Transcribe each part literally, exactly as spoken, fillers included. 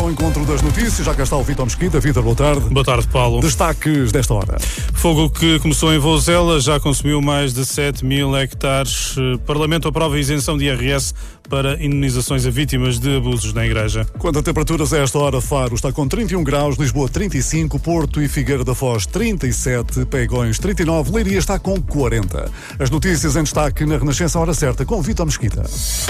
ao encontro das notícias. Já cá está o Vítor Mesquita. Vítor, boa tarde. Boa tarde, Paulo. Destaques desta hora. Fogo que começou em Vozela já consumiu mais de sete mil hectares. Parlamento aprova a isenção de I R S para indenizações a vítimas de abusos na Igreja. Quanto a temperaturas a esta hora, Faro está com trinta e um graus, Lisboa trinta e cinco, Porto e Figueira da Foz trinta e sete, Pegões trinta e nove, Leiria está com quarenta. As notícias em destaque na Renascença Hora Certa com Vítor Mesquita.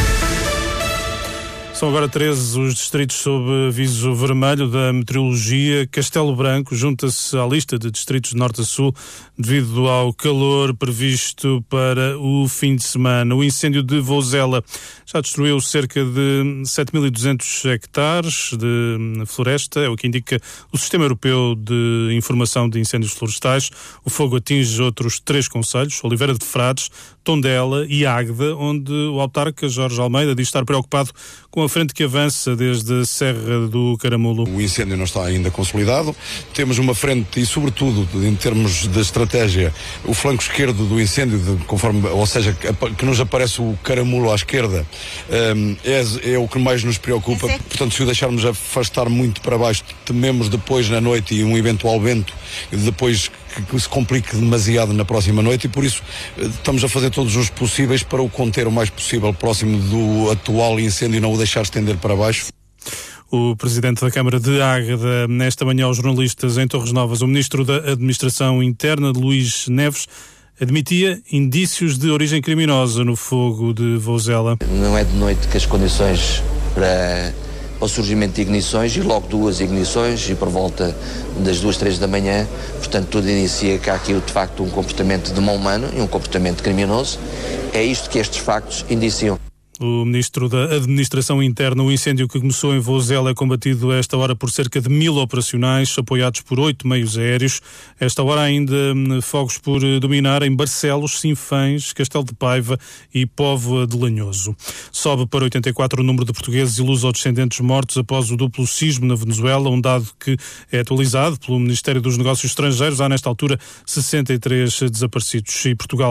São agora treze os distritos sob aviso vermelho da meteorologia. Castelo Branco junta-se à lista de distritos de norte a sul devido ao calor previsto para o fim de semana. O incêndio de Vozela já destruiu cerca de sete mil e duzentos hectares de floresta, é o que indica o Sistema Europeu de Informação de Incêndios Florestais. O fogo atinge outros três concelhos, Oliveira de Frades, Tondela e Águeda, onde o autarca Jorge Almeida diz estar preocupado com a frente que avança desde a Serra do Caramulo. O incêndio não está ainda consolidado. Temos uma frente e, sobretudo, em termos de estratégia, o flanco esquerdo do incêndio, de, conforme, ou seja, que, que nos aparece o Caramulo à esquerda, um, é, é o que mais nos preocupa. É Portanto, se o deixarmos afastar muito para baixo, tememos depois na noite e um eventual vento, depois que, que se complique demasiado na próxima noite, e por isso estamos a fazer todos os possíveis para o conter o mais possível próximo do atual incêndio e não o deixar estender para baixo. O presidente da Câmara de Águeda, nesta manhã aos jornalistas em Torres Novas, o ministro da Administração Interna, Luís Neves, admitia indícios de origem criminosa no fogo de Vozela. Não é de noite que as condições para, para o surgimento de ignições, e logo duas ignições, e por volta das duas, três da manhã, portanto tudo inicia que há aqui de facto um comportamento de mão humana e um comportamento criminoso. É isto que estes factos indiciam. O ministro da Administração Interna, o incêndio que começou em Vozela é combatido a esta hora por cerca de mil operacionais, apoiados por oito meios aéreos. A esta hora ainda fogos por dominar em Barcelos, Sinfãs, Castelo de Paiva e Póvoa de Lanhoso. Sobe para oitenta e quatro o número de portugueses e luso-descendentes mortos após o duplo sismo na Venezuela, um dado que é atualizado pelo Ministério dos Negócios Estrangeiros. Há nesta altura sessenta e três desaparecidos. E Portugal